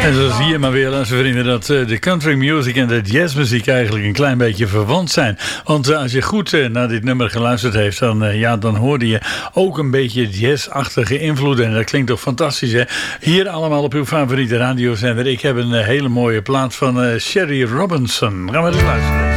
En zo zie je maar weer, luister vrienden, dat de country music en de jazzmuziek eigenlijk een klein beetje verwant zijn. Want als je goed naar dit nummer geluisterd heeft, dan hoorde je ook een beetje jazzachtige invloeden. En dat klinkt toch fantastisch, hè? Hier allemaal op uw favoriete radiozender. Ik heb een hele mooie plaat van Sherry Robinson. Gaan we eens luisteren.